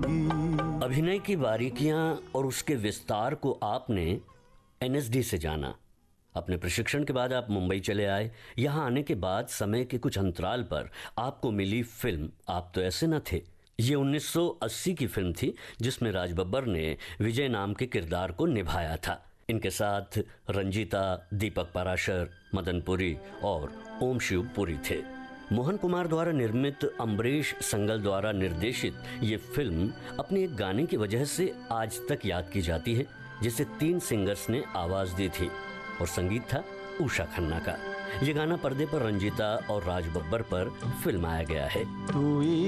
जिंदगी। अभिनय की बारीकियां और उसके विस्तार को आपने एनएसडी से जाना। अपने प्रशिक्षण के बाद आप मुंबई चले आए। यहाँ आने के बाद समय के कुछ अंतराल पर आपको मिली फिल्म आप तो ऐसे न थे। ये 1980 की फिल्म थी जिसमें राज बब्बर ने विजय नाम के किरदार को निभाया था। इनके साथ रंजीता, दीपक पाराशर, मदन पुरी और ओम शिव पुरी थे। मोहन कुमार द्वारा निर्मित, अम्बरीश संगल द्वारा निर्देशित ये फिल्म अपने एक गाने की वजह से आज तक याद की जाती है, जिसे 3 सिंगर्स ने आवाज दी थी और संगीत था उषा खन्ना का। ये गाना पर्दे पर रंजीता और राज बब्बर पर फिल्माया गया है।